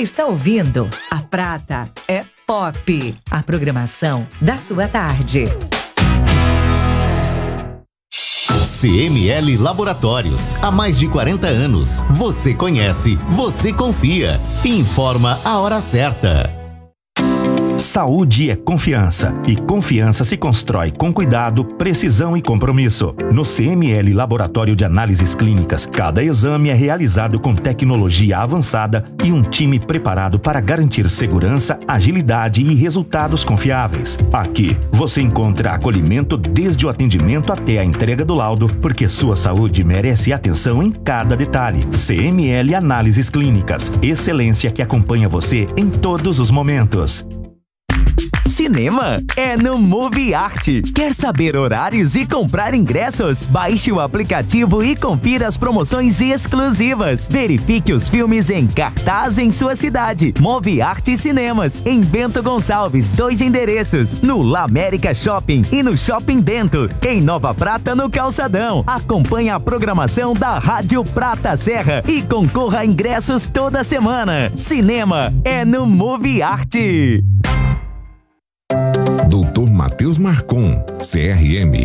está ouvindo A Prata é Pop, a programação da sua tarde. CML Laboratórios, há mais de 40 anos. Você conhece, você confia. Informa a hora certa. Saúde é confiança, e confiança se constrói com cuidado, precisão e compromisso. No CML Laboratório de Análises Clínicas, cada exame é realizado com tecnologia avançada e um time preparado para garantir segurança, agilidade e resultados confiáveis. Aqui, você encontra acolhimento desde o atendimento até a entrega do laudo, porque sua saúde merece atenção em cada detalhe. CML Análises Clínicas, excelência que acompanha você em todos os momentos. Cinema é no Movie Art. Quer saber horários e comprar ingressos? Baixe o aplicativo e confira as promoções exclusivas. Verifique os filmes em cartaz em sua cidade. Movie Art Cinemas, em Bento Gonçalves, 2 endereços, no La América Shopping e no Shopping Bento, em Nova Prata, no Calçadão. Acompanhe a programação da Rádio Prata Serra e concorra a ingressos toda semana. Cinema é no Movie Art. Dr. Matheus Marcon, CRM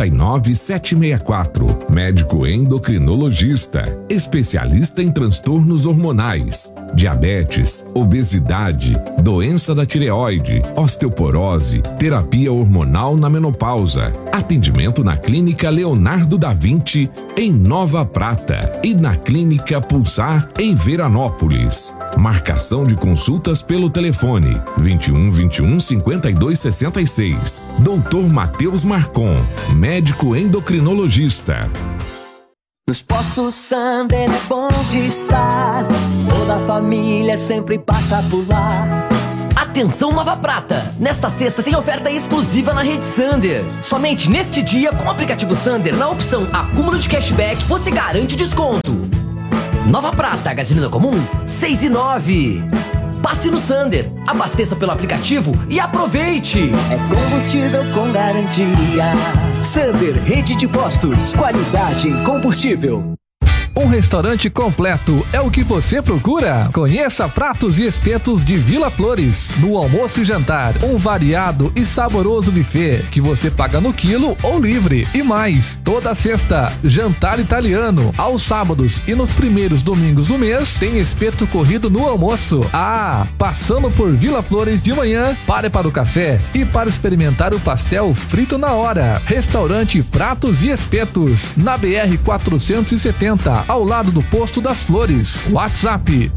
39764, médico endocrinologista, especialista em transtornos hormonais, diabetes, obesidade, doença da tireoide, osteoporose, terapia hormonal na menopausa. Atendimento na Clínica Leonardo da Vinci, em Nova Prata, e na Clínica Pulsar, em Veranópolis. Marcação de consultas pelo telefone 21 21 52 66. Dr. Matheus Marcon, médico endocrinologista. Nos postos Sander é bom de estar, toda a família sempre passa por lá. Atenção Nova Prata! Nesta sexta tem oferta exclusiva na rede Sander. Somente neste dia, com o aplicativo Sander, na opção acúmulo de cashback, você garante desconto. Nova Prata, gasolina comum, 6,9. Passe no Sander, abasteça pelo aplicativo e aproveite! É combustível com garantia. Sander, rede de postos, qualidade em combustível. Um restaurante completo é o que você procura? Conheça Pratos e Espetos de Vila Flores. No almoço e jantar, um variado e saboroso buffet que você paga no quilo ou livre. E mais, toda sexta, jantar italiano. Aos sábados e nos primeiros domingos do mês, tem espeto corrido no almoço. Ah, passando por Vila Flores de manhã, pare para o café e para experimentar o pastel frito na hora. Restaurante Pratos e Espetos, na BR 470, ao lado do Posto das Flores. WhatsApp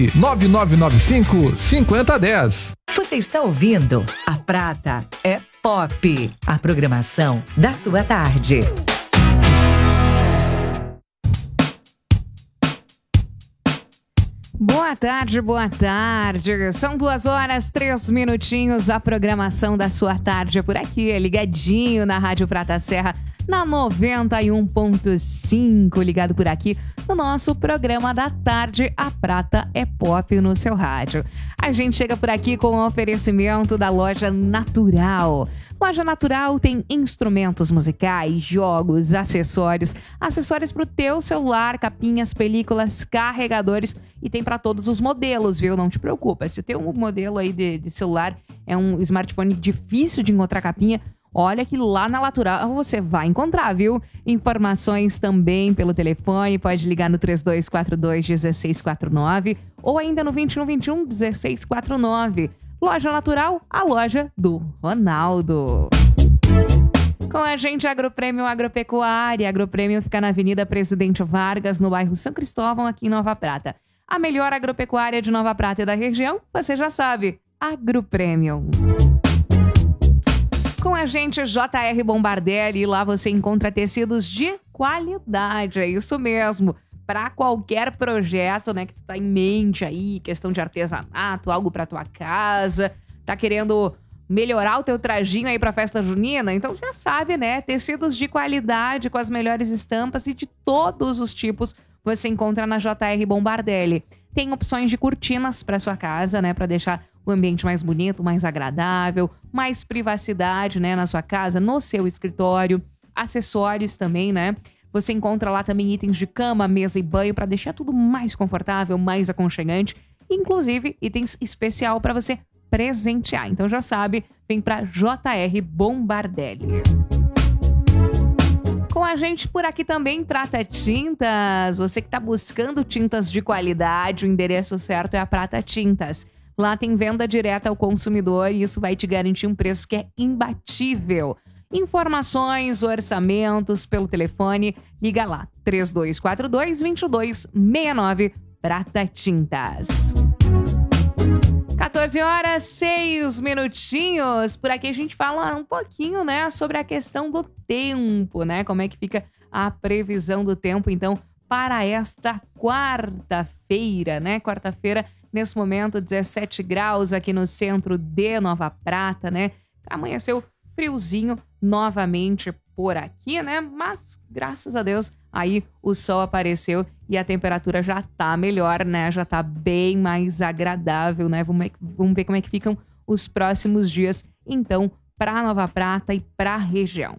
99995-5010. Você está ouvindo A Prata é Pop, a programação da sua tarde. Boa tarde, boa tarde. São 2h03, a programação da sua tarde é por aqui, ligadinho na Rádio Prata Serra, na 91.5, ligado por aqui no nosso programa da tarde, A Prata é Pop no seu rádio. A gente chega por aqui com o oferecimento da Loja Natural. Loja Natural tem instrumentos musicais, jogos, acessórios para o teu celular, capinhas, películas, carregadores, e tem para todos os modelos, viu? Não te preocupa, se o teu modelo aí de celular é um smartphone difícil de encontrar capinha, olha que lá na Natural você vai encontrar, viu? Informações também pelo telefone, pode ligar no 3242-1649 ou ainda no 2121-1649. Loja Natural, a loja do Ronaldo. Com a gente, Agroprêmio Agropecuária. Agroprêmio fica na Avenida Presidente Vargas, no bairro São Cristóvão, aqui em Nova Prata. A melhor agropecuária de Nova Prata e da região, você já sabe, Agroprêmio. Com a gente, JR Bombardelli, lá você encontra tecidos de qualidade, é isso mesmo. Para qualquer projeto, né, que tu tá em mente aí, questão de artesanato, algo para tua casa, tá querendo melhorar o teu trajinho aí pra festa junina, então já sabe, né, tecidos de qualidade com as melhores estampas e de todos os tipos você encontra na JR Bombardelli. Tem opções de cortinas para sua casa, né, para deixar o ambiente mais bonito, mais agradável, mais privacidade, né, na sua casa, no seu escritório, acessórios também, né? Você encontra lá também itens de cama, mesa e banho para deixar tudo mais confortável, mais aconchegante. inclusive itens especial para você presentear. Então já sabe, vem para JR Bombardelli. Com a gente por aqui também, Prata Tintas. Você que está buscando tintas de qualidade, o endereço certo é a Prata Tintas. Lá tem venda direta ao consumidor e isso vai te garantir um preço que é imbatível. Informações, orçamentos pelo telefone, liga lá, 3242-2269, Prata Tintas. 14h06. Por aqui a gente fala um pouquinho, né, sobre a questão do tempo, né? Como é que fica a previsão do tempo, então, para esta quarta-feira, né? Quarta-feira, nesse momento, 17 graus aqui no centro de Nova Prata, né? Amanheceu friozinho novamente por aqui, né? Mas, graças a Deus, aí o sol apareceu e a temperatura já tá melhor, né? Já tá bem mais agradável, né? Vamos ver como é que ficam os próximos dias, então, para Nova Prata e para a região.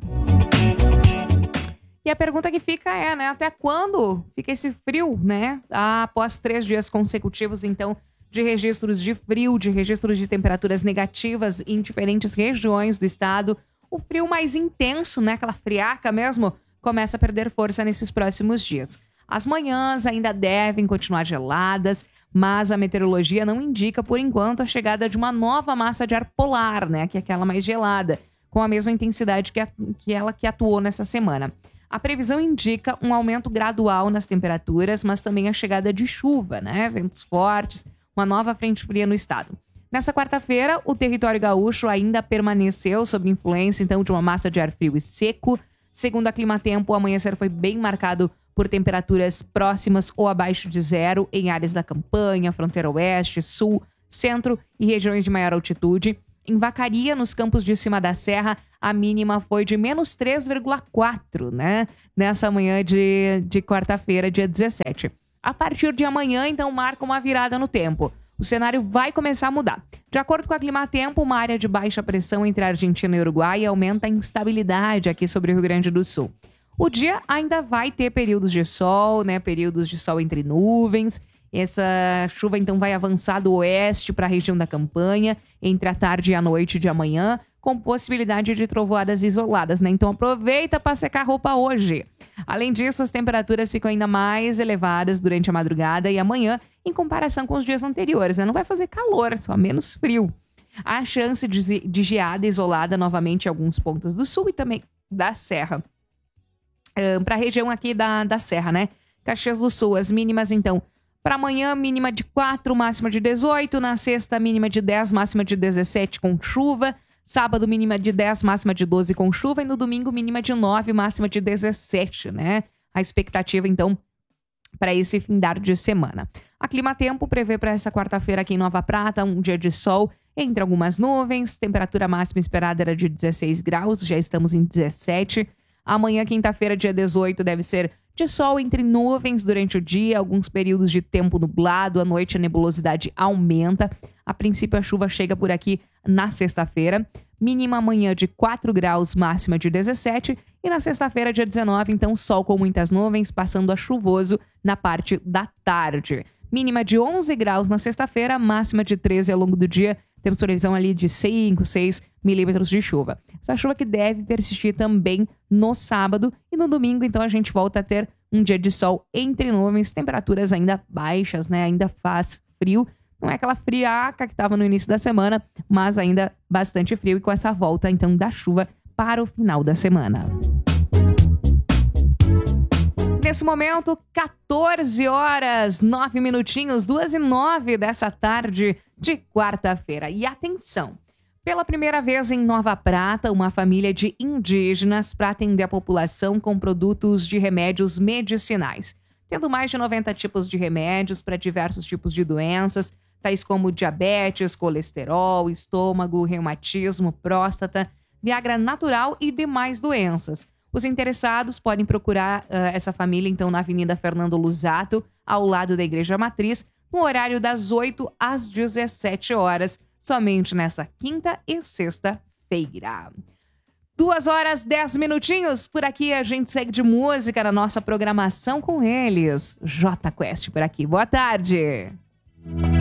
E a pergunta que fica é, né? Até quando fica esse frio, né? Após 3 dias consecutivos, então, de registros de frio, de registros de temperaturas negativas em diferentes regiões do estado. O frio mais intenso, né? Aquela friaca mesmo, começa a perder força nesses próximos dias. As manhãs ainda devem continuar geladas, mas a meteorologia não indica, por enquanto, a chegada de uma nova massa de ar polar, né? Que é aquela mais gelada, com a mesma intensidade que ela que atuou nessa semana. A previsão indica um aumento gradual nas temperaturas, mas também a chegada de chuva, né? Ventos fortes, uma nova frente fria no estado. Nessa quarta-feira, o território gaúcho ainda permaneceu sob influência, então, de uma massa de ar frio e seco. Segundo a Climatempo, o amanhecer foi bem marcado por temperaturas próximas ou abaixo de zero em áreas da campanha, fronteira oeste, sul, centro e regiões de maior altitude. Em Vacaria, nos campos de cima da serra, a mínima foi de menos 3,4, né? Nessa manhã de quarta-feira, dia 17. A partir de amanhã, então, marca uma virada no tempo. O cenário vai começar a mudar. De acordo com a Climatempo, uma área de baixa pressão entre a Argentina e o Uruguai aumenta a instabilidade aqui sobre o Rio Grande do Sul. O dia ainda vai ter períodos de sol, né? Períodos de sol entre nuvens. Essa chuva, então, vai avançar do oeste para a região da campanha entre a tarde e a noite de amanhã, com possibilidade de trovoadas isoladas, né? Então aproveita para secar a roupa hoje. Além disso, as temperaturas ficam ainda mais elevadas durante a madrugada e amanhã, em comparação com os dias anteriores, né? Não vai fazer calor, só menos frio. Há chance de geada isolada novamente em alguns pontos do sul e também da serra. Para a região aqui da serra, né? Caxias do Sul, as mínimas, então, para amanhã, mínima de 4, máxima de 18. Na sexta, mínima de 10, máxima de 17 com chuva. Sábado, mínima de 10, máxima de 12 com chuva. E no domingo, mínima de 9, máxima de 17, né? A expectativa, então, para esse findar de semana. A Climatempo prevê para essa quarta-feira aqui em Nova Prata um dia de sol entre algumas nuvens. Temperatura máxima esperada era de 16 graus, já estamos em 17. Amanhã, quinta-feira, dia 18, deve ser de sol entre nuvens durante o dia, alguns períodos de tempo nublado, à noite a nebulosidade aumenta. A princípio, a chuva chega por aqui na sexta-feira. Mínima amanhã de 4 graus, máxima de 17. E na sexta-feira, dia 19, então, sol com muitas nuvens, passando a chuvoso na parte da tarde. Mínima de 11 graus na sexta-feira, máxima de 13 ao longo do dia. Temos previsão ali de 5, 6 milímetros de chuva. Essa chuva que deve persistir também no sábado e no domingo, então a gente volta a ter um dia de sol entre nuvens, temperaturas ainda baixas, né? Ainda faz frio. Não é aquela friaca que estava no início da semana, mas ainda bastante frio e com essa volta, então, da chuva para o final da semana. Nesse momento, 14 horas, 9 minutinhos, 2h09 dessa tarde de quarta-feira. E atenção, pela primeira vez em Nova Prata, uma família de indígenas para atender a população com produtos de remédios medicinais. Tendo mais de 90 tipos de remédios para diversos tipos de doenças, tais como diabetes, colesterol, estômago, reumatismo, próstata, Viagra natural e demais doenças. Os interessados podem procurar essa família, então, na Avenida Fernando Lusato, ao lado da Igreja Matriz, no horário das 8 às 17 horas, somente nessa quinta e sexta-feira. 2 horas, 10 minutinhos. Por aqui a gente segue de música na nossa programação com eles. J Quest por aqui. Boa tarde.